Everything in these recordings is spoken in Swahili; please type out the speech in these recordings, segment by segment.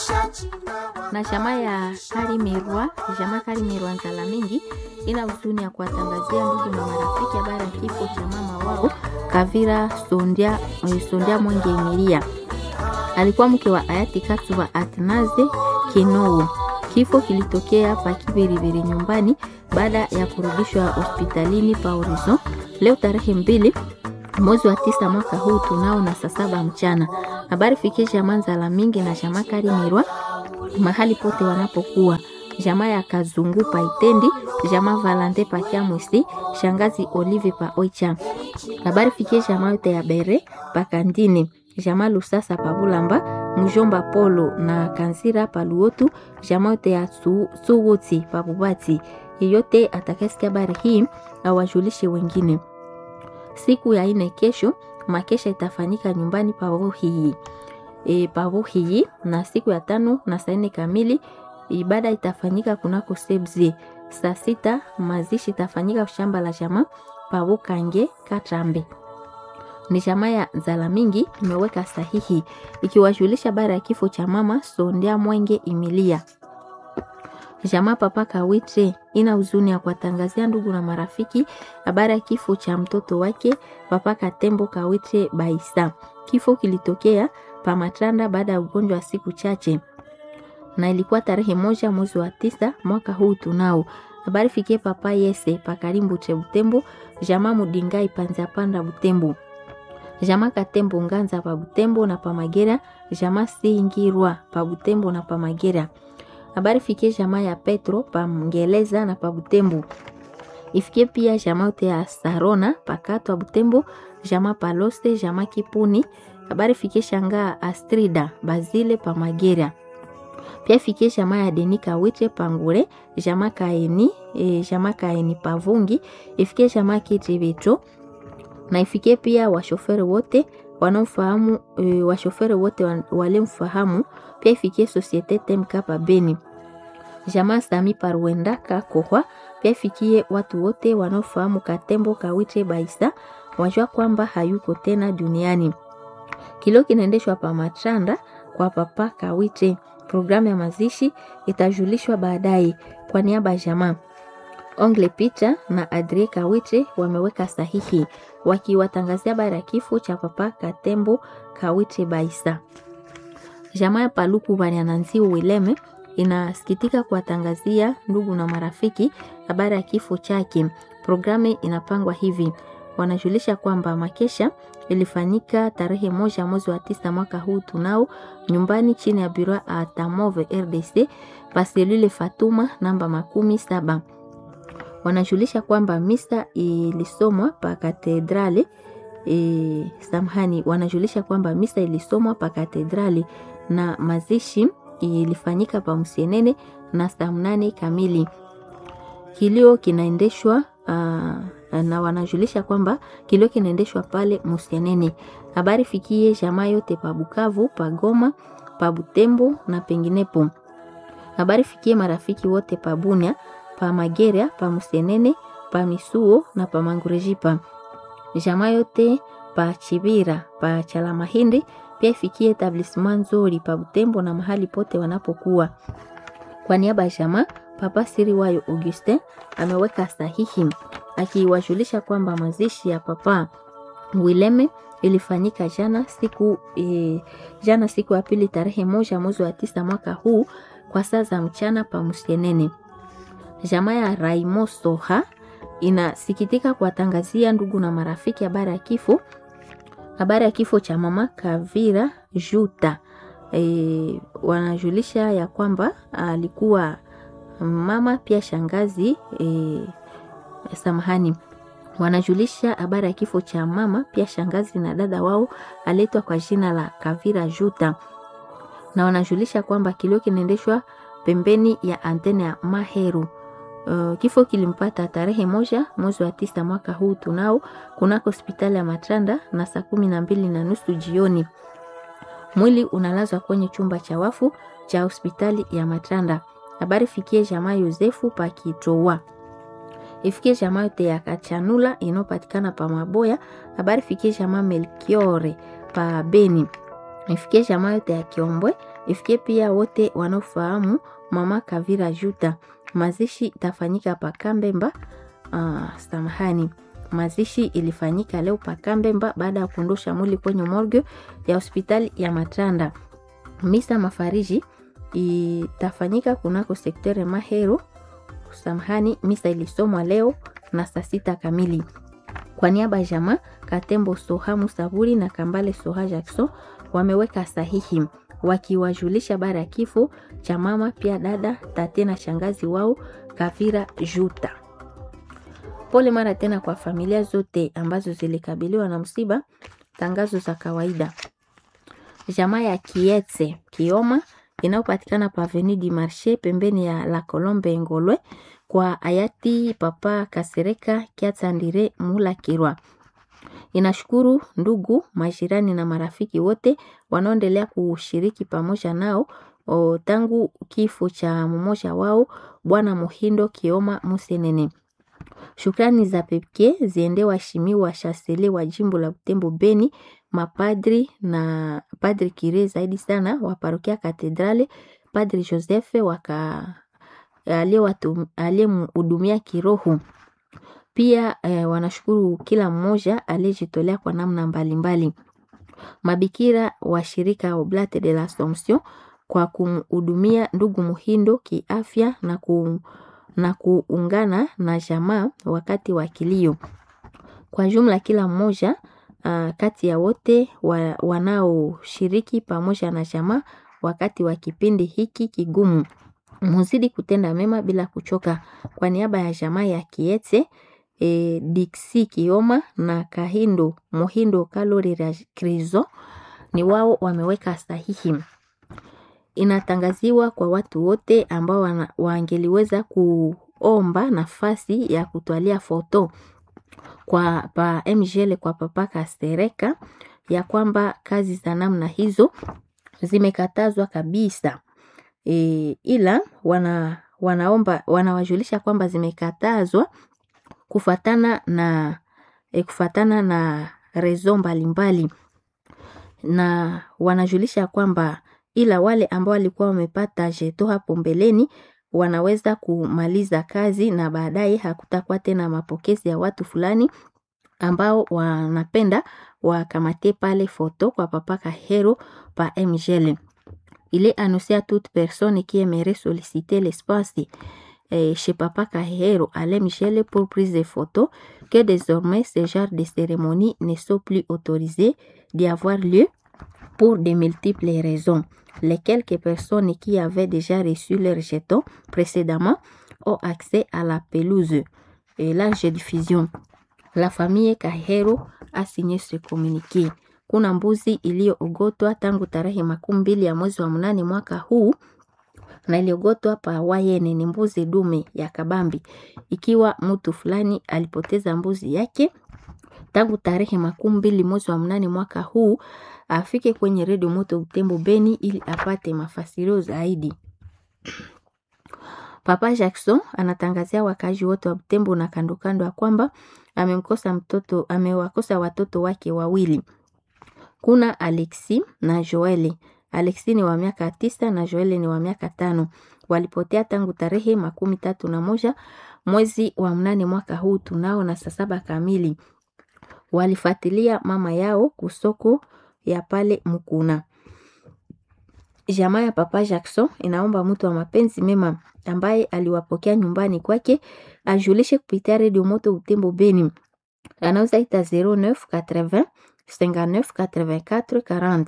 Na chama ya Karimirwa Nzala mingi ina huzuni ya kuwatangazia ndugu na marafiki habari ya kifo cha mama wao Kavira Sondia Mwenge Emilia. Alikuwa mke wa hayati Katuba Atnaze Kinoo. Kifo kilitokea pa Kibiribiri nyumbani baada ya kurudishwa hospitalini pa Horizon leo tarehe 2 mwezi wa 9 mwaka huu tunao na saa 7 mchana. Habari fikie jamaa Nzala mingi na jamaa Karimirwa mahali pote wanapokuwa. Jamaa ya Kazungu pa Itendi, jamaa Valante pa Kiamwisi, shangazi Olive pa Oicha. Habari fikie jamaa yote ya Bere pa Kandini, jamaa Lusasa pa Bulamba, mjomba Polo na Kanzira pa Luotu, jamaa yote ya Suwuti pa Bubati. Yeyote atakayesikia habari hii awajulishe wengine. Siku ya 4 kesho makesha itafanyika nyumbani pa Wuhii na siku ya 5 na saa 4 kamili ibada itafanyika kunako Sebze. Saa 6 mazishi itafanyika shamba la jamaa pa Bukange Katrambe. Ni jamaa ya Nzala mingi imeweka sahihi ikiwajulisha habari ya kifo cha mama Sondia Mwenge Emilia. Jamaa Papa Kawite ina huzuni ya kuwatangazia ndugu na marafiki habari ya kifo cha mtoto wake Papa Katembo Kawite Baisa. Kifo kilitokea pa Matranda baada ya ugonjwa wa siku chache na ilikuwa tarehe 1 mwezi wa 9 mwaka huu tunao. Habari fikie Papa Yese pa Karimbu Butembo, jamaa Mudingai Panza Panda Butembo, jamaa Katembo Nganza pa Butembo na pa Magera, jamaa Singirwa pa Butembo na pa Magera. Habari fikie jamaa ya Petro pa Mngeleza na pa Butembo. Ifikie pia jamaa yote ya Sarona pa Katwa Butembo, jamaa Paloste, jamaa Kipuni. Habari fikie shanga Astrida Bazile pa Magera. Pia fikie jamaa ya Denika Wiche Pangure, jamaa Kaeni Pavungi, ifikie jamaa Kitibeto. Na ifikie pia washoferi wote wanaofahamu, washoferi wote walemfahamu. Pia ifikie Societe Temka pa Beni, jamaa Sami Parwenda Kakohwa. Pia ifikie watu wote wanaofahamu Katembo Kawite Baisa, wajua kwamba hayuko tena duniani. Kilo kinaendeshwa pa Matranda kwa Papa Kawite. Programu ya mazishi itajulishwa baadaye. Kwa niaba ya jamaa Ongle Picha na Adrie Kawite wameweka sahihi wakiwatangazia habari ya kifo cha Papa Katembo Kawite Baisa. Jamaa ya Paluku Banyananzi Wileme inasikitika kuwatangazia ndugu na marafiki habari ya kifo chake. Programu inapangwa hivi. Wanajulisha kwamba makesha ilifanyika tarehe 1 mwezi wa 9 mwaka huu tunao nyumbani chini ya bureau a Tamove RDC paselule Fatuma namba 17. Wanajulisha kwamba misa ilisomwa pa katedrale wanajulisha kwamba misa ilisomwa pa katedrale na mazishi ilifanyika pa Msienene na saa 8 kamili. Kilio kinaendeshwa na wanajulisha kwamba kilio kinaendeshwa pale Msienene. Habari fikie jamaa yote pa Bukavu, pa Goma, pa Butembo na penginepo. Habari fikie marafiki wote pa Bunia, pa Magera, pa Msienene, pa Misuo na pa Mangurejipa. Jamaa yote pa Chibira, pa Chalamahindi. Pia ifikie etablissement Nzori pa Butembo na mahali pote wanapokuwa. Kwa niaba ya jamaa Papa Siriwayo Augustin ameweka sahihi akiwajulisha kwamba mazishi ya Papa Wileme ilifanyika jana siku ya pili tarehe 1 mwezi wa 9 mwaka huu kwa saa za mchana pa Msienene. Jamaa ya Raimo Soha inasikitika kuwatangazia ndugu na marafiki habari ya kifo cha mama Kavira Juta. Wanajulisha ya kwamba alikuwa mama pia shangazi wanajulisha habari ya kifo cha mama pia shangazi na dada wao aletwa kwa jina la Kavira Juta, na wanajulisha kwamba kilio kinaendeshwa pembeni ya antene ya Maheru. Kifo kilimpata tarehe 1 mwezi wa 9 mwaka huu tunao kunako hospitali ya Matranda na saa 12:30 jioni. Mwili unalazwa kwenye chumba cha wafu cha hospitali ya Matranda. Habari fikie jamaa Yosefu pa Kitowa. Ifikie jamaa yote ya Kachanula inopatikana pa Maboya. Habari fikie jamaa Melkiore pa Beni. Ifikie jamaa yote ya Kiombwe Ifikie pia wote wanaofahamu mama Kavira Juta. Mazishi itafanyika pa Kambemba. Mazishi ilifanyika leo pa Kambemba baada ya kuondosha mwili kwenye morgue ya hospitali ya Matanda. Misa mafariji itafanyika kunako sektere Mahero. Misa ilisomwa leo na saa 6 kamili. Kwa niaba ya jamaa Katembo Soha Musaburi na Kambale Soha Jackson wameweka sahihi wakiwajulisha bara ya kifo cha mama pia dada tate na shangazi wao Kavira Juta. Pole mara tena kwa familia zote ambazo zilikabiliwa na msiba. Tangazo za kawaida. Jamaa ya Kietse Kioma inayopatikana pa Avenue du Marché pembeni ya La Colombe Ngolwe kwa hayati Papa Kasereka Kiatsandire Mula Kirwa. Inashukuru ndugu, majirani na marafiki wote wanaoendelea kushiriki pamoja nao tangu kifo cha mmoja wao Bwana Muhindo Kioma Musenene. Shukrani za pekee ziende waheshimiwa Shasele wa jimbo la Butembo Beni, mapadri na padri kire zaidi sana wa parokia Katedrale, Padri Joseph aliyemhudumia kiroho. Pia wanashukuru kila mmoja aliyejitolea kwa namna mbalimbali. Mabikira wa shirika Oblate de l'Assomption kwa kumhudumia ndugu Muhindo kiafya na kuungana na jamaa wakati wa kilio. Kwa jumla kila mmoja kati ya wote wanaoshiriki pamoja na jamaa wakati wa kipindi hiki kigumu. Muzidi kutenda mema bila kuchoka. Kwa niaba ya jamaa ya Kietse, Dixi Kioma na Kahindo Muhindo Kalori Krizo ni wao wameweka sahihi. Inatangaziwa kwa watu wote ambao wangeliweza kuomba nafasi ya kutwalia foto kwa pa MGL kwa Papa Kasereka ya kwamba kazi za namna hizo zimekatazwa kabisa. Ila wanawajulisha kwamba zimekatazwa kufatana na rezo mbalimbali, na wanajulisha kwamba ila wale ambao walikuwa wamepata jeto hapo mbeleni wanaweza kumaliza kazi na baadaye hakutakuwa tena mapokezi ya watu fulani ambao wanapenda wakamate pale foto kwa Papa Kahero pa MGL. Il est annoncé à toute personne qui aimerait solliciter l'espace chez Papa Kahero à l'MGL pour prise de photos que désormais ce genre de cérémonies ne sont plus autorisées d'y avoir lieu pour de multiples raisons. Les quelques personnes qui avaient déjà reçu leur jeton précédemment ont accès à la pelouse et large diffusion. La famille Kahero a signé ce communiqué. Kuna mbuzi iliyoogotwa tangu tarehe 12 ya mwezi wa 8 mwaka huu na iliogotwa pa Wayene. Ni mbuzi dume ya Kabambi. Ikiwa mtu fulani alipoteza mbuzi yake tangu tarehe 12 mwezi wa 8 mwaka huu, afike kwenye Radio Moto Butembo Beni ili apate mafasirio zaidi. Papa Jackson anatangazia wakazi wote wa Butembo na kando kando kwamba amewakosa watoto wake wawili. Kuna Alexi na Joeli. Alexi ni wa miaka 9 na Joeli ni wa miaka 5. Walipotea tangu tarehe 31 mwezi wa 8 mwaka huu tunao na saa 7 kamili. Walifuatilia mama yao kusoko ya pale Mukuna. Jamaa ya Papa Jackson inaomba mtu wa mapenzi mema ambaye aliwapokea nyumbani kwake ajulishe kupitia Radio Moto Butembo Beni. Anauza ita 0980 59 84 40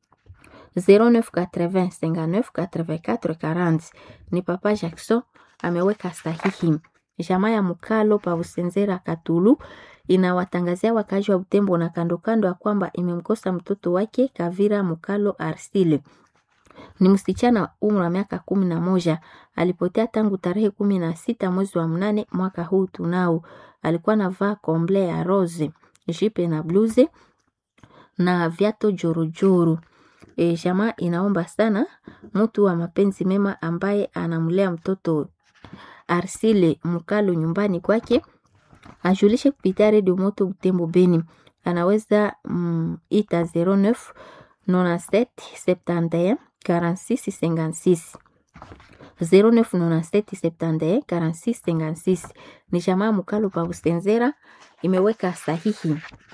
0980 59 84 40. Ni Papa Jackson ameweka sahihi. Jamaa ya Mukalo pa Usenzera Katulu inawatangazia wakazi wa Butembo na kando kando ya kwamba imemkosa mtoto wake Kavira Mukalo Arsile. Ni msichana umri wa miaka 11. Alipotea tangu tarehe 16 mwezi wa 8 mwaka huu tunao. Alikuwa anavaa komble ya rose, jipe na bluze na viato jorojoro. Jamaa inaomba sana mtu wa mapenzi mema ambaye anamlea mtoto Arsile Mukalo nyumbani kwake ajulishe kupitia Radio Moto Butembo Beni. Anaweza ita 09 97 71 46 56 0997 71 46 56. Ni jamaa Mukalo pa Busenzera imeweka sahihi.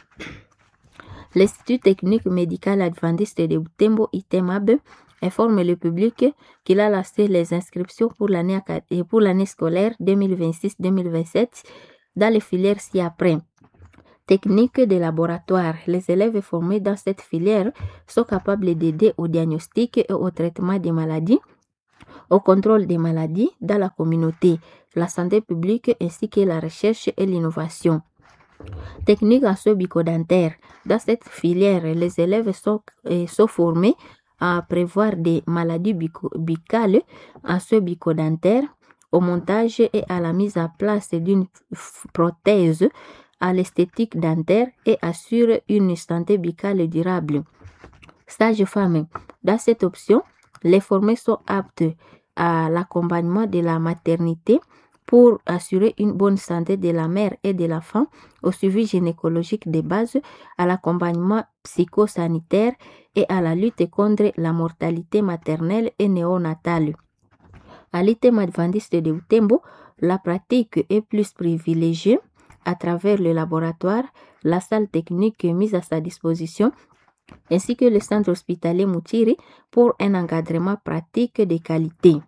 L'Institut technique médical adventiste de Butembo ITEMAB informe le public qu'il a lancé les inscriptions pour l'année scolaire 2026-2027 dans les filières ci-après. Technique de laboratoire. Les élèves formés dans cette filière sont capables d'aider au diagnostic et au traitement des maladies, au contrôle des maladies dans la communauté, la santé publique ainsi que la recherche et l'innovation. Technique en soins bucco-dentaires. Dans cette filière, les élèves sont formés à prévoir des maladies buccales en soins bucco-dentaires, au montage et à la mise en place d'une prothèse, à l'esthétique dentaire et assure une santé buccale durable. Sage-femme. Dans cette option, les formés sont aptes à l'accompagnement de la maternité pour assurer une bonne santé de la mère et de l'enfant, au suivi gynécologique de base, à l'accompagnement psychosanitaire et à la lutte contre la mortalité maternelle et néonatale. À l'ITEM adventiste de Butembo, la pratique est plus privilégiée à travers le laboratoire, la salle technique mise à sa disposition, ainsi que le centre hospitalier Moutiri pour un encadrement pratique de qualité.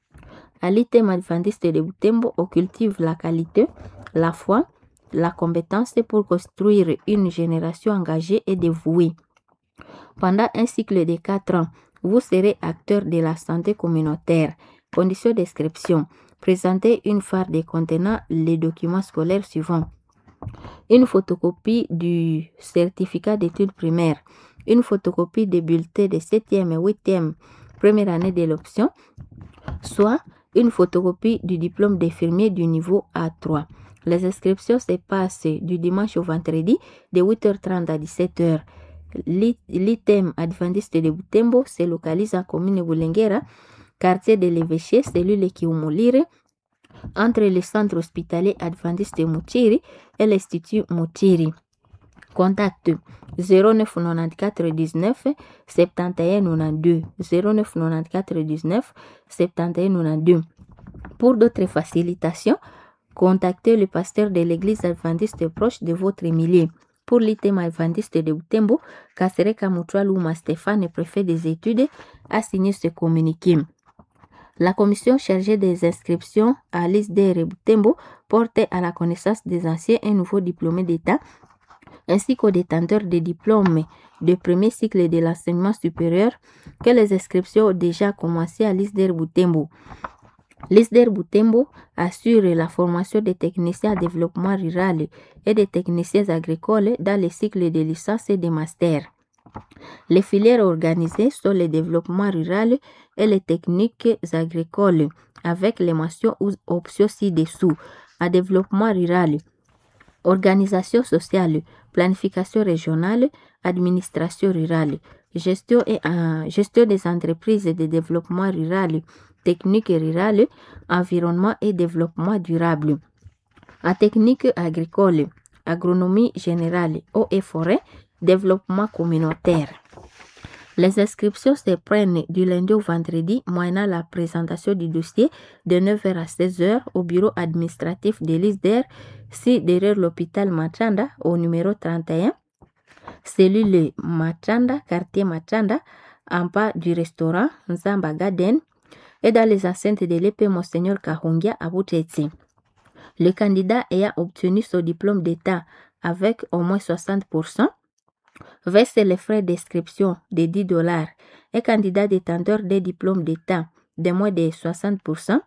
À l'ITEM adventiste de Butembo, on cultive la qualité, la foi, la compétence pour construire une génération engagée et dévouée. Pendant un cycle de 4 ans, vous serez acteur de la santé communautaire. Conditions d'inscription. Présentez une farde contenant les documents scolaires suivants. Une photocopie du certificat d'études primaires, une photocopie des bulletins de 7e et 8e première année de l'option, soit une photocopie du diplôme d'infirmier du niveau A3. Les inscriptions se passent du dimanche au vendredi de 8h30 à 17h. L'ITEM adventiste de Butembo se localise en commune Bulengera, quartier de l'Évêché, cellule Kiumulire, entre le centre hospitalier adventiste de Moutiri et l'Institut Moutiri. Contact 0994 19 71 92 0994 19 71 92. Pour d'autres facilitations, contactez le pasteur de l'église adventiste proche de votre milieu. Pour l'ITEM adventiste de Butembo, Kasereka Mutualuma Stéphane, préfet des études, a signé ce communiqué. La commission chargée des inscriptions à l'ISDR Butembo porte à la connaissance des anciens et nouveaux diplômés d'État ainsi qu'aux détenteurs des diplômes de premier cycle de l'enseignement supérieur que les inscriptions ont déjà commencé à l'ISDR Butembo. L'ISDR Butembo assure la formation des techniciens à développement rural et des techniciens agricoles dans les cycles de licence et de master. Les filières organisées sont le développement rural et les techniques agricoles avec les mentions ou options ci-dessous. À développement rural, organisation sociale, planification régionale, administration rurale, gestion des entreprises de développement rural, technique rurale, environnement et développement durable. À technique agricole, agronomie générale, eau et forêt, développement communautaire. Les inscriptions se prennent du lundi au vendredi, moyennant la présentation du dossier de 9h à 16h au bureau administratif de l'ISDR, si derrière l'hôpital Matanda, au numéro 31, cellule Matanda, quartier Matanda, en bas du restaurant Nzamba Garden, et dans les enceintes de l'épée Monseigneur Kahungia à Boutetse. Le candidat ayant obtenu son diplôme d'État avec au moins 60%, verse les frais d'inscription de $10. Un candidat détenteur des diplômes d'État de moins de 60%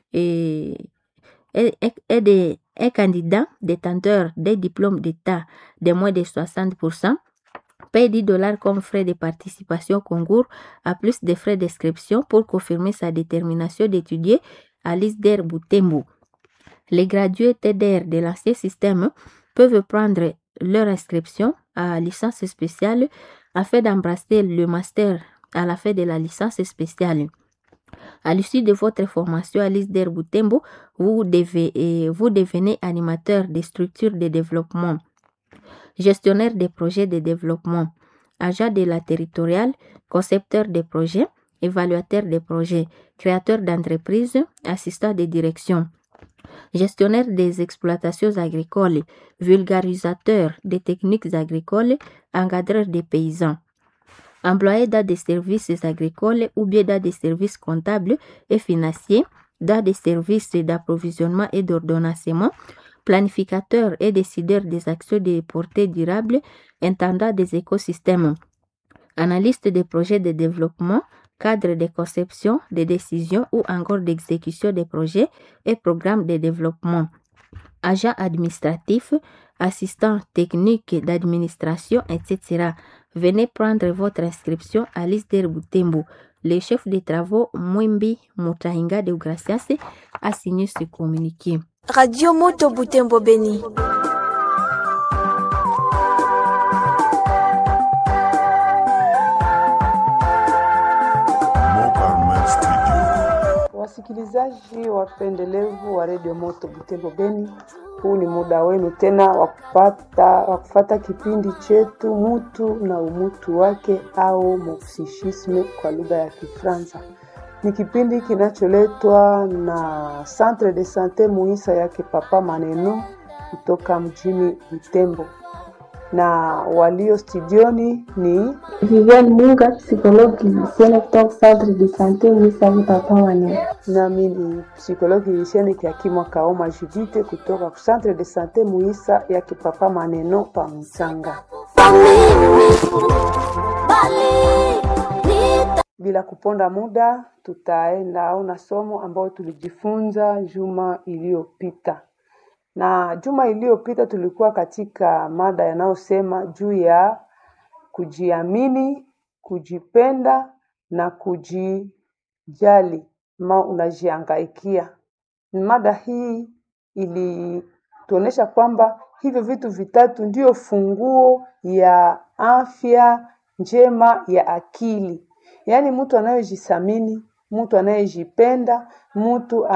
un candidat détenteur des diplômes d'État de moins de 60% paye $10 comme frais de participation au concours à plus de frais d'inscription pour confirmer sa détermination d'étudier à l'ISDR Butembo. Les gradués TDR de l'ancien système peuvent prendre leur inscription à licence spéciale afin d'embrasser le master à la fin de la licence spéciale. À l'issue de votre formation à l'ISDR Butembo, vous devenez animateur des structures de développement, gestionnaire des projets de développement, agent de la territoriale, concepteur des projets, évaluateur de projets, créateur d'entreprises, assistant de direction, gestionnaire des exploitations agricoles, vulgarisateur des techniques agricoles, encadreur des paysans, employé dans des services agricoles ou bien dans des services comptables et financiers, dans des services d'approvisionnement et d'ordonnancement, planificateur et décideur des actions de portée durable, intendant des écosystèmes, analyste des projets de développement, cadre de conception, de décision ou encore d'exécution des projets et programmes de développement, agent administratif, assistant technique d'administration, etc. Venez prendre votre inscription à l'ISDER Butembo. Le chef des travaux, Mwimbi Mutahinga de Gracias, a signé ce communiqué. Radio Moto Butembo Beni. Wasikilizaji wapendelevu wa Radio Moto Butembo Beni, huu ni muda wenu tena wa kufata kipindi chetu Mutu na Umutu wake au Mopsichisme kwa lugha ya Kifaransa. Ni kipindi kinacholetwa na Centre de Santé Muisa yake Papa Maneno kutoka mjini Butembo. Na walio studioni ni Viviane Munga, psychologue clinicienne kutoka Centre de Santé Muisa yake Papa Maneno. Nami ni psychologue clinicienne Kiakimwa Kaoma Judite kutoka Centre de Santé Muisa yake Papa Maneno pa Mtsanga. Bila kuponda muda, tutaenda na somo ambao tulijifunza juma iliyopita. Na juma iliyopita tulikuwa katika mada yanayosema juu ya kujiamini, kujipenda na kujijali ama unajiangaikia. Mada hii ilituonesha kwamba hivyo vitu vitatu ndio funguo ya afya njema ya akili. Yaani mtu anayejisamini, mtu anayejipenda, mtu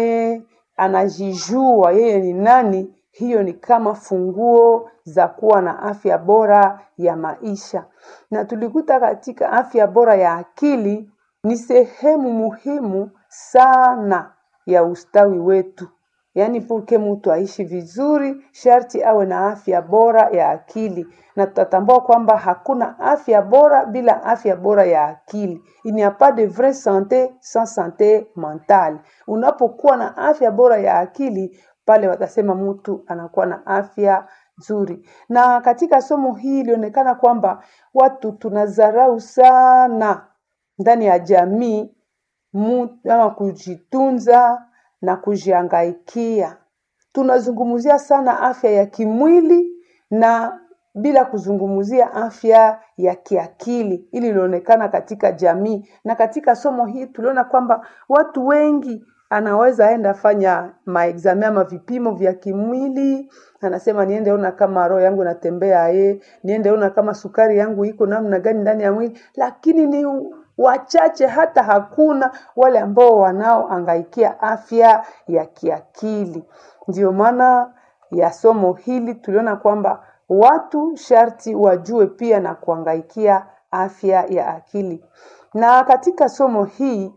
anajijua yeye ni nani, hiyo ni kama funguo za kuwa na afya bora ya maisha. Na tulikuta katika afya bora ya akili ni sehemu muhimu sana ya ustawi wetu. Yaani purke mtu aishi vizuri, sharti awe na afya bora ya akili. Na tutatambua kwamba hakuna afya bora bila afya bora ya akili. Il n'y a pas de vraie santé sans santé mentale. Unapokuwa na afya bora ya akili, pale watasema mtu anakuwa na afya nzuri. Na katika somo hii ilionekana kwamba watu tunadharau sana ndani ya jamii ama kujitunza na kujiangaikia. Tunazungumzia sana afya ya kimwili na bila kuzungumzia afya ya kiakili. Ili ilionekana katika jamii. Na katika somo hii tuliona kwamba watu wengi anaweza enda fanya maexame ama vipimo vya kimwili. Anasema niende ona kama roho yangu inatembea niende ona kama sukari yangu iko namna gani ndani ya mwili. Lakini ni wachache hata hakuna wale ambao wanaoangaikia afya ya kiakili. Ndio maana ya somo hili tuliona kwamba watu sharti wajue pia na kuangaikia afya ya akili. Na katika somo hii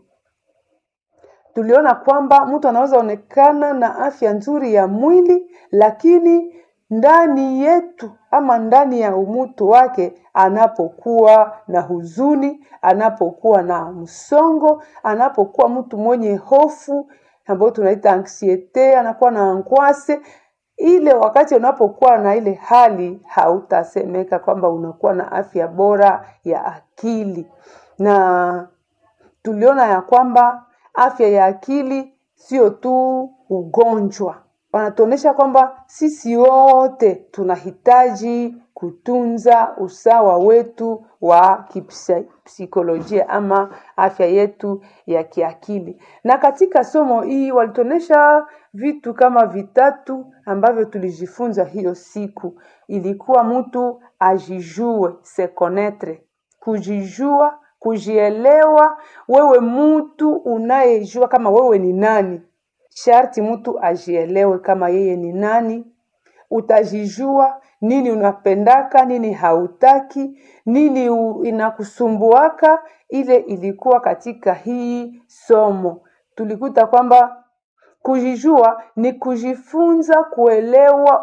tuliona kwamba mtu anaweza onekana na afya nzuri ya mwili, lakini ndani yetu ama ndani ya umutu wake anapokuwa na huzuni, anapokuwa na msongo, anapokuwa mtu mwenye hofu ambao tunaita anxiety, anakuwa na angoisse, ile wakati unapokuwa na ile hali hautasemeka kwamba unakuwa na afya bora ya akili. Na tuliona ya kwamba afya ya akili sio tu ugonjwa. Wanatuonesha kwamba sisi wote tunahitaji kutunza usawa wetu wa kipsikolojia ama afya yetu ya kiakili. Na katika somo hii walituonesha vitu kama vitatu ambavyo tulijifunza hiyo siku. Ilikuwa mtu ajijue, se connaître, kujijua, kujielewa. Wewe mtu unayejua kama wewe ni nani. Sharti mtu ajielewe kama yeye ni nani, utajijua nini unapendaka, nini hautaki, nini inakusumbuaka. Ile ilikuwa katika hii somo. Tulikuta kwamba kujijua ni kujifunza kuelewa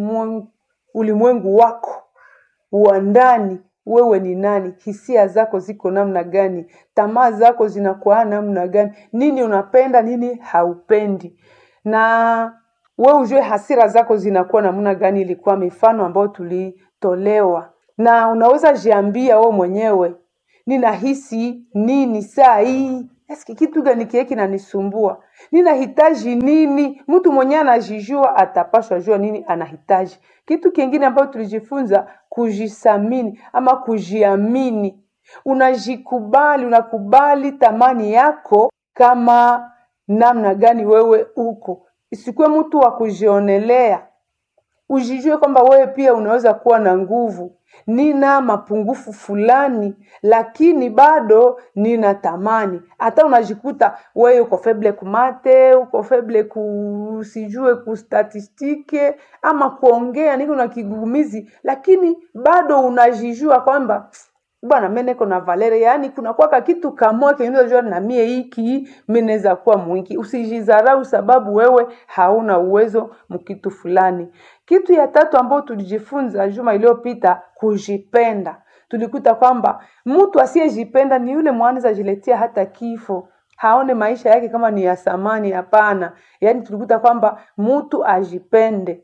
ulimwengu wako wa ndani. Wewe ni nani? Hisia zako ziko namna gani? Tamaa zako zinakuwa namna gani? Nini unapenda, nini haupendi? Na wewe ujue hasira zako zinakuwa namna gani. Ilikuwa mifano ambayo tulitolewa. Na unaweza jiambia wewe mwenyewe, ninahisi nini saa hii? Eski kitu gani kile kinanisumbua? Ninahitaji nini? Mtu mwenyewe anajijua atapaswa jua nini anahitaji. Kitu kingine ambacho tulijifunza, kujisamini ama kujiamini. Unajikubali, unakubali thamani yako kama namna gani wewe uko. Isikuwe mtu wa kujionelea. Ujijue kwamba wewe pia unaweza kuwa na nguvu. Nina mapungufu fulani, lakini bado nina thamani. Hata unajikuta wewe uko faible kumate, uko faible kusijue kustatistike ama kuongea, niko na kigugumizi, lakini bado unajijua kwamba bwana mimi niko na valere. Yani kuna kwa kitu kama kinaweza na mie hiki mimi naweza kuwa mwingi. Usijidharau sababu wewe hauna uwezo mkitu fulani. Kitu ya tatu ambayo tulijifunza juma iliyopita, kujipenda. Tulikuta kwamba mtu asiyejipenda ni yule mwanaweza jiletea hata kifo. Haone maisha yake kama ni ya thamani, hapana. Yani tulikuta kwamba mtu ajipende,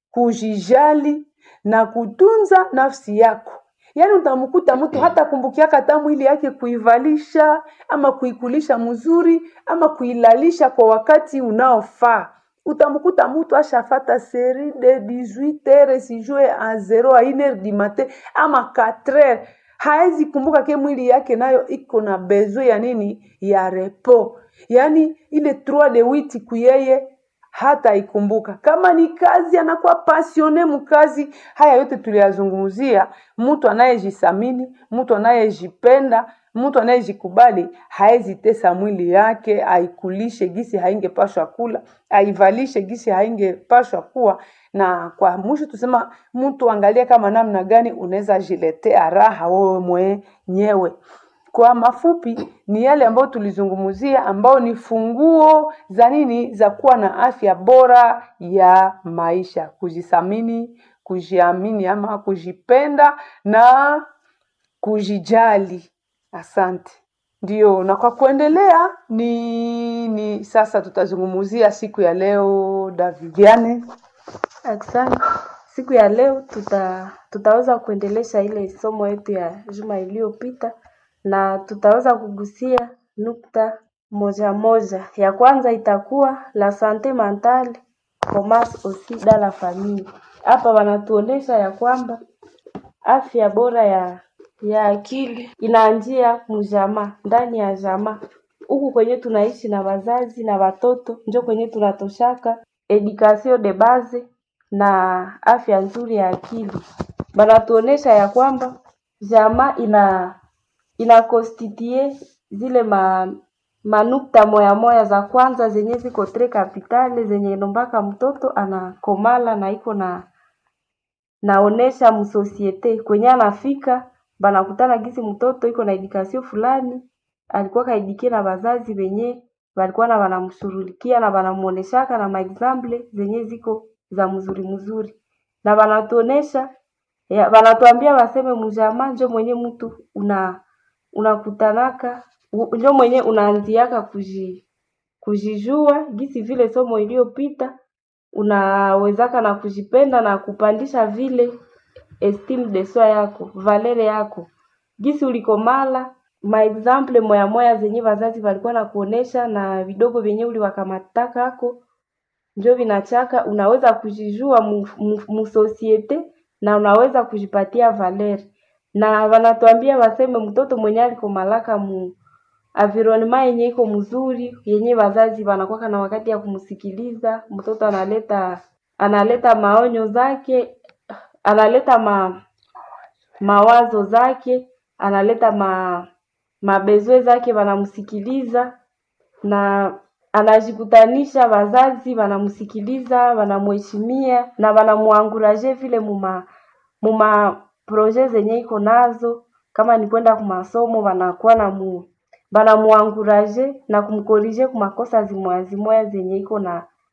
kujijali na kutunza nafsi yako. Yani utamkuta mtu hata kumbukiaka hata mwili yake kuivalisha ama kuikulisha mzuri ama kuilalisha kwa wakati unaofaa. Utamkuta mtu ashafata seri de 18h sijue a 0h du matin ama 4h. Haezi kumbuka ke mwili yake nayo iko na besoin ya nini? Ya repo. Yani ile 3 de 8 kuyeye hata ikumbuka. Kama ni kazi anakuwa passionné mkazi. Haya yote tuliyazungumzia. Mtu anayejisamini, mtu anayejipenda, mtu anayejikubali haezi tesa mwili yake, aikulishe gisi haingepashwa kula, aivalishe gisi haingepashwa kuwa. Na kwa mwisho tusema mtu angalia kama namna gani unaweza jiletea raha wewe mwenyewe. Kwa mafupi ni yale ambayo tulizungumzia, ambao ni funguo za nini? Za kuwa na afya bora ya maisha. Kujisamini, kujiamini ama kujipenda na kujijali. Asante. Ndio, na kwa kuendelea ni sasa tutazungumzia siku ya leo. Davidiane. Asante. Siku ya leo tutaweza kuendelesha ile somo yetu ya juma iliyopita, na tutaweza kugusia nukta moja moja. Ya kwanza itakuwa la santé mentale commence aussi dans la famille. Hapa wanatuonesha ya kwamba afya bora ya akili inaanzia mjamaa, ndani ya jamaa. Huku kwenye tunaishi na wazazi na watoto ndio kwenye tunatoshaka education de base na afya nzuri ya akili. Banatuonesha ya kwamba jamaa ina constituer zile manukta moya za kwanza zenye ziko tres capitale, zenye nombaka mtoto anakomala na iko naonesha msosiete kwenye anafika. Banakutana gisi mtoto iko na education fulani, alikuwa kaedikie na wazazi wenye walikuwa na wanamshurulikia na wanamuoneshaka na maexample zenye ziko za mzuri. Na wanatuonesha wanatuambia waseme mjamaa ndio mwenye mtu unakutanaka, ndio mwenye unaanziaka kujijua gisi vile somo iliyopita. Unawezaka na kujipenda na kupandisha vile estime de soi yako, valere yako. Gisi ulikomala, maexample moya zenye wazazi walikuwa na kuonesha na vidogo vyenye uliwakamataka hako, ndio vinachaka unaweza kujijua musosiete na unaweza kujipatia valere. Na wanatuambia waseme mtoto mwenye alikomalaka environment yenye iko mzuri, yenye wazazi wanakuwa na wakati ya kumsikiliza. Mtoto analeta maonyo zake, analeta mawazo zake, analeta mabezwe zake, wanamsikiliza. Na anajikutanisha wazazi wanamsikiliza, wanamheshimia na wanamuanguraje vile muma projet zenye iko nazo. Kama ni kwenda kwa masomo wanakuwa wanamuanguraje na kumkorije kwa makosa zimoya zenye iko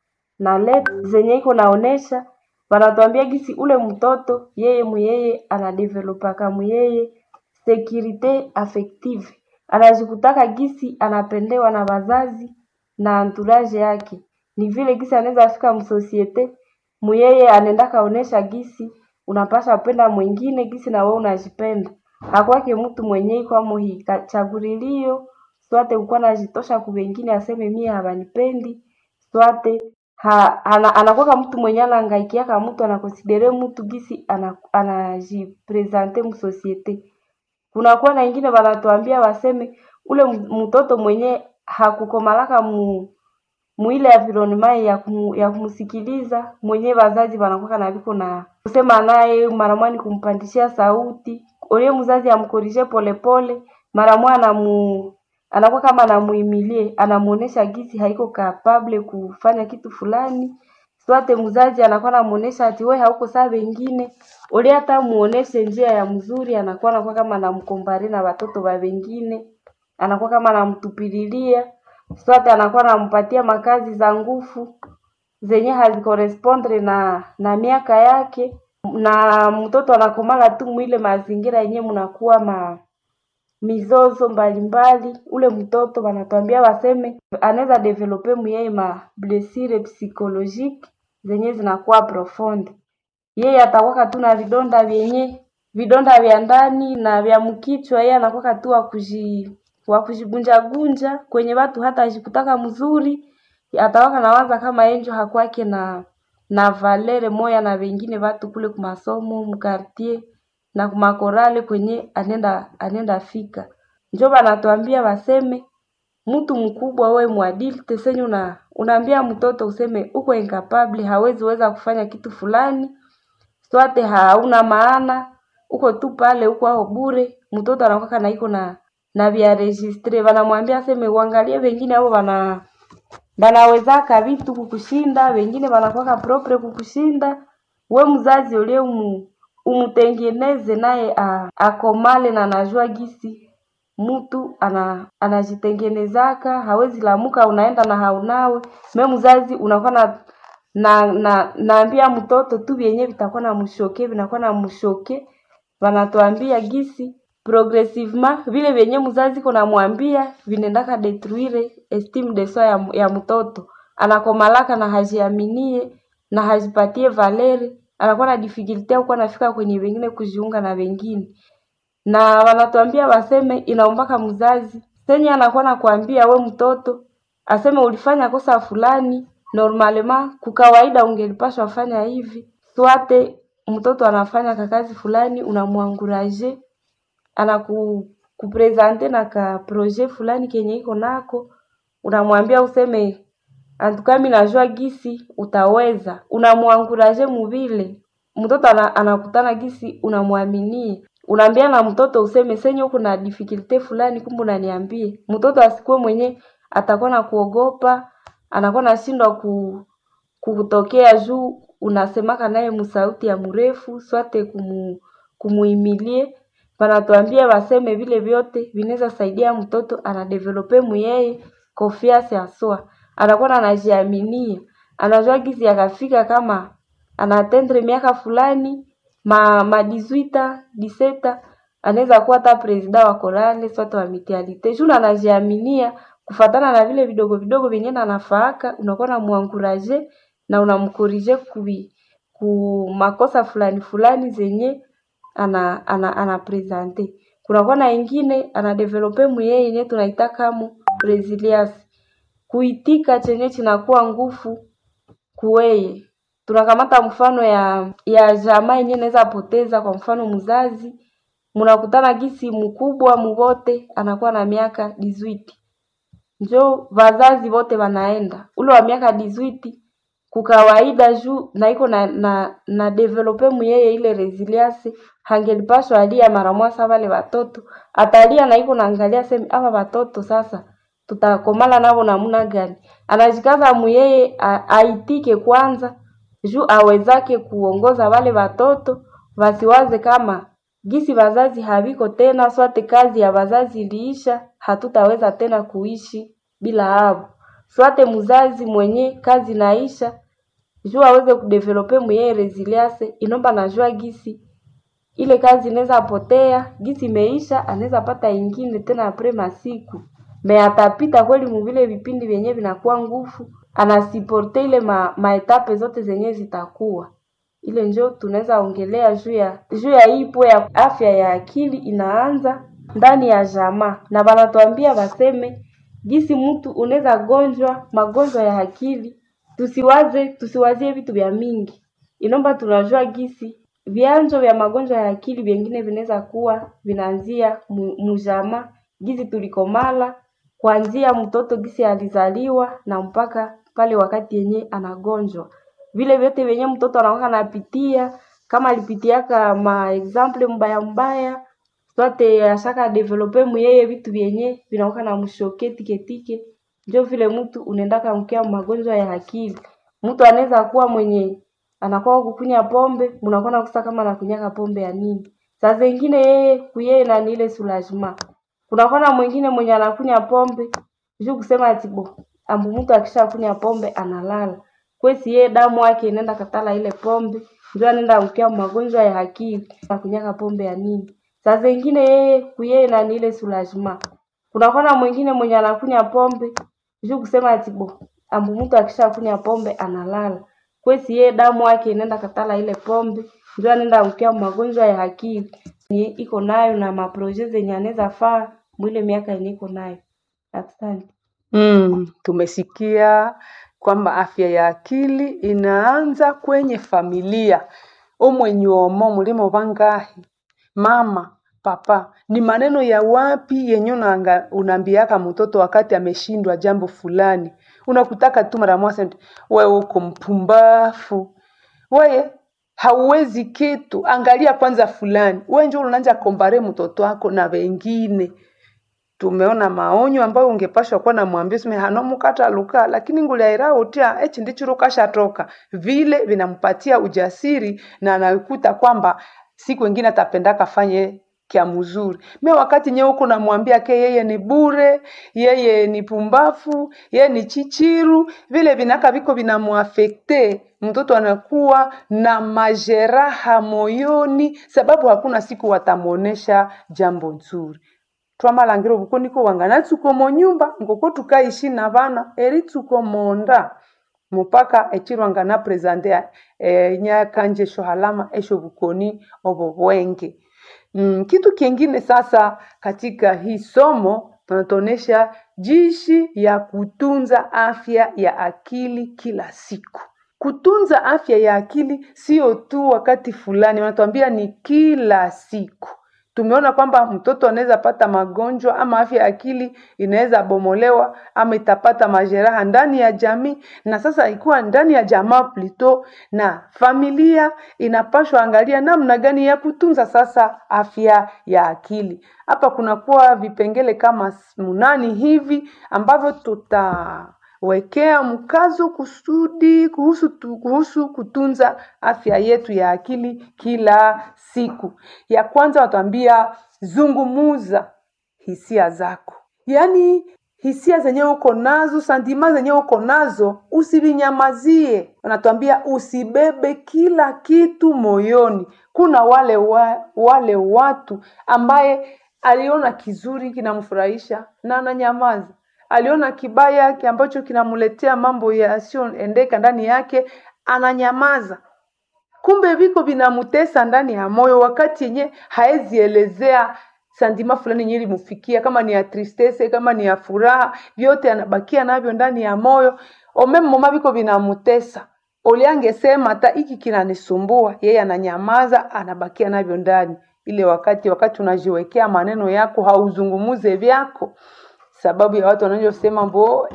zenye iko naonesha. Wanatuambia gisi ule mtoto yeye anadevelopa kama yeye securite affective, anajikutaka gisi anapendewa na wazazi na entourage yake. Ni vile gisi anaweza fika msosiete muyeye anaenda kaonesha gisi unapaswa penda mwingine gisi na wewe unajipenda. Hakwake mtu mwenyewe kwa muhi chagurilio swate ukuwa najitosha kwa wengine aseme mie habanipendi swate anakuwa mtu mwenye anahangaikia kama mtu anakonsidere mtu gisi anajipresente msosiete. Kuna kuwa na wengine wanatuambia waseme ule mtoto mwenye hakukomalaka muile environment ya kumsikiliza mwenye wazazi wanakuwa na viko na kusema naye maramwani kumpandishia sauti. Ule mzazi amkorije polepole maramwa anakuwa kama anamuimilie, anamuonesha gisi haiko capable kufanya kitu fulani. Swate mzazi anakuwa anamuonesha ati wewe hauko sawa wengine. Ule hata muoneshe njia ya mzuri anakuwa kama anamkompare na watoto wa wengine. Anakuwa kama anamtupililia. Swate anakuwa anampatia makazi za nguvu zenye hazikorespondre na miaka yake, na mtoto anakomala tu mwile mazingira yenye mnakuwa mizozo mbalimbali. Ule mtoto wanatuambia waseme anaweza develope muyeye blessure psychologique zenye zinakuwa profonde. Yeye atakuwa tu na vidonda vya ndani na vya mkichwa. Yeye anakuwa tu wa kujigunja kwenye watu, hata ajikutaka mzuri atawaka nawaza kama enjo hakwake na valere moya na wengine watu kule kwa masomo mkartie na kumakorale kwenye anenda fika. Njo banatuambia waseme mtu mkubwa wewe mwadili tesenyu unaambia mtoto useme uko incapable, hawezi weza kufanya kitu fulani swate hauna maana, uko tu pale uko hao bure. Mtoto anakuwa na iko na vya registre, wanamwambia aseme uangalie wengine hao banaweza vitu kukushinda, wengine wanakuwa propre kukushinda. We mzazi ule umutengeneze naye akomale na anajua gisi mtu anajitengenezaka, hawezi lamuka unaenda na haunawe. Mzazi unakuwa naambia mtoto tu vyenye vitakuwa na mshoke, vinakuwa na mshoke. Wanatuambia gisi progressivement vile vyenye mzazi kuna mwambia vinendaka detruire estime de soi ya mtoto. Anakomalaka na hajiaminie na hajipatie valeri, anakuwa na difficulty huko anafika kwenye wengine kujiunga na wengine. Na wanatuambia waseme inaombaka mzazi senye anakuwa nakwambia we mtoto aseme ulifanya kosa fulani, normalement kukawaida ungelipaswa fanya hivi. Swate mtoto anafanya kazi fulani, unamuanguraje, anakupresente na ka projet fulani kenye iko nako, unamwambia useme antukami najua gisi utaweza, unamuanguraje muvile. Mtoto anakutana gisi unamuaminie. Unaambia na mtoto useme senye uko na difficulty fulani kumbe unaniambie. Mtoto asikuwe mwenye atakuwa na kuogopa, anakuwa nashindwa kutokea juu unasemaka naye msauti ya mrefu swate kumuimilie. Wanatuambia waseme vile vyote vinaweza saidia mtoto anadevelope muyeye confiance ya soi. Anakuwa anajiaminia, anajua gizi akafika kama anatendre miaka fulani ma 18 17 anaweza kuwa hata president wa korale sote wa mitialite. Juna anajiaminia kufatana na vile vidogo vidogo vyenye anafaaka. Unakuwa na muanguraje na unamkorije ku makosa fulani zenye ana presente. Kuna kwa na wengine anadevelope muyeye yenye tunaita kama resilience, kuitika chenye kinakuwa nguvu kuweye. Tunakamata mfano ya jamaa yenye inaweza poteza, kwa mfano mzazi mnakutana gisi mkubwa mwote anakuwa na miaka 18, njo wazazi wote wanaenda ule wa miaka 18 kukawaida juu na iko na develope muyeye ile resilience. Hangelipaswa alia mara moja wale watoto atalia na iko naangalia sema hapa watoto sasa tutakomala navo namuna gani? Anajikaza muyeye aitike kwanza juu awezake kuongoza wale watoto, wasiwaze kama gisi wazazi haviko tena, swate kazi ya wazazi iliisha, hatutaweza tena kuishi bila hao. Swate mzazi mwenye kazi naisha, juu aweze kudevelope mwenye resilience, inomba najua gisi ile kazi inaweza potea, gisi imeisha, anaweza pata ingine tena apre masiku. Atapita kweli mvile vipindi vyenye vinakuwa nguvu, anasiporte ile maetape zote zenye zitakuwa. Ile njo tunaweza ongelea juu ya ipo ya afya ya akili inaanza ndani ya jamaa. Na banatuambia baseme gisi mtu unaweza gonjwa magonjwa ya akili, tusiwazie vitu vya mingi. Inomba tunajua gisi vyanzo vya magonjwa ya akili vingine vinaweza kuwa vinaanzia mujama, gisi tulikomala kuanzia mtoto gisi alizaliwa na mpaka pale wakati yenye anagonjwa. Vile vyote venye mtoto anapitia, kama alipitiaka example mbaya, sote ashaka develope muyeye vitu vyenye vinaoka na mshoke tike. Ndio vile mtu unaendaka mkia magonjwa ya akili. Mtu anaweza kuwa mwenye anakuwa kukunya pombe, mnakuwa kusa kama anakunyaka pombe ya nini. Saa zingine yeye na ile soulagement. Kuna mwingine mwenye anakunya pombe, juu kusema atibo, ambu mtu akishakunya pombe analala. Kwesi yeye damu yake inaenda katala ile pombe, ndio anaenda mkia magonjwa ya akili, anakunyaka pombe ya nini. Saa zingine yeye na ile soulagement. Kuna mwingine mwenye anakunya pombe, juu kusema atibo, ambu mtu akishakunya pombe analala. Kwesi yeye damu yake inaenda katala ile pombe, ndio anaenda mkia magonjwa ya akili. Ni iko nayo na maproject zenye anaweza faa mwile miaka yenye iko nayo. Asante. Tumesikia kwamba afya ya akili inaanza kwenye familia. Omwenyomo mulimo bangahi, mama, papa, ni maneno ya wapi yenye unaambiaka mtoto wakati ameshindwa jambo fulani? Unakutaka tu mara moja, wewe uko mpumbafu, wewe hauwezi kitu, angalia kwanza fulani. Wewe ndio unaanza kompare mtoto wako na wengine. Tumeona maonyo ambayo ungepashwa kuwa na mwambie sime hanomukata luka, lakini nguliaira utia echi ndicho rukasha toka. Vile vinampatia ujasiri na anakuta kwamba siku wengine atapendaka fanye kia mzuri. Wakati nye huko namwambia ke yeye ni bure, yeye ni pumbafu, yeye ni chichiru, vile vinaka viko vinamuafekte. Mtoto anakuwa na majeraha moyoni sababu hakuna siku watamuonesha jambo nzuri. Twamalangiro buko niko wangana tuko mu nyumba ngoko tukaishi na bana eri tuko monda mupaka echirwanga na presente nya kanje shohalama esho bukoni obobwenge. Kitu kingine sasa katika hii somo tunatonesha jinsi ya kutunza afya ya akili kila siku. Kutunza afya ya akili sio tu wakati fulani, wanatuambia ni kila siku. Tumeona kwamba mtoto anaweza pata magonjwa ama afya ya akili inaweza bomolewa ama itapata majeraha ndani ya jamii, na sasa ikiwa ndani ya jamaa plito na familia inapaswa angalia namna gani ya kutunza sasa afya ya akili. Hapa kunakuwa vipengele kama 8 hivi ambavyo tutawekea mkazo kusudi kuhusu kutunza afya yetu ya akili kila siku. Ya kwanza watuambia zungumuza hisia zako. Yaani hisia zenye uko nazo, sentiments zenye uko nazo, usivinyamazie. Wanatuambia usibebe kila kitu moyoni. Kuna wale watu ambaye aliona kizuri kinamfurahisha na ananyamaza. Aliona kibaya ambacho kinamuletea mambo yasiyoendeka ndani yake, ananyamaza. Kumbe viko vinamutesa ndani ya moyo wakati yenye haezi elezea sentiment fulani yenye ilimufikia, kama ni ya tristesse, kama ni ya furaha, vyote anabakia navyo ndani ya moyo. Mama viko vinamutesa. Oliangesema hata hiki kinanisumbua, yeye ananyamaza, anabakia navyo ndani. Ile wakati unajiwekea maneno yako, hauzungumuze vyako. Sababu ya watu wanajosema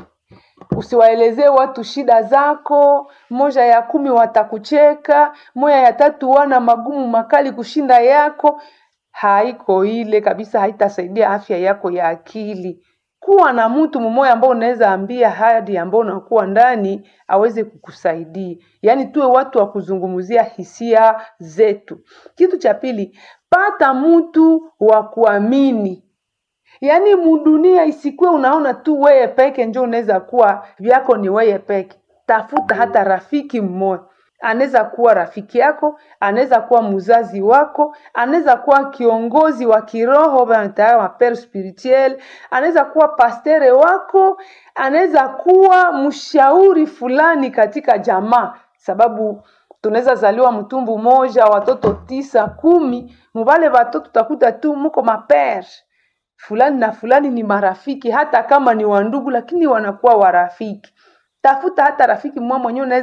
usiwaelezee watu shida zako, 1 ya 10 watakucheka, 1 ya 3 wana magumu makali kushinda yako. Haiko ile kabisa, haitasaidia afya yako ya akili. kuwa na mtu mmoja ambao unaweza ambia hadi ambao unakuwa ndani aweze kukusaidia. Yaani tuwe watu wa kuzungumzia hisia zetu. Kitu cha pili, pata mtu wa kuamini. Yaani mudunia isikuwe unaona tu wewe peke ndio unaweza kuwa vyako ni wewe peke. Tafuta hata rafiki mmoja. Anaweza kuwa rafiki yako, anaweza kuwa mzazi wako, anaweza kuwa kiongozi wa kiroho wa père spirituel, anaweza kuwa pastere wako, anaweza kuwa mshauri fulani katika jamaa, sababu tunaweza zaliwa mtumbu moja watoto 9, 10, mubale watoto utakuta tu mko mapere fulani na fulani ni marafiki, hata kama ni wandugu lakini wanakuwa warafiki. Tafuta hata rafiki mmoja mwenyewe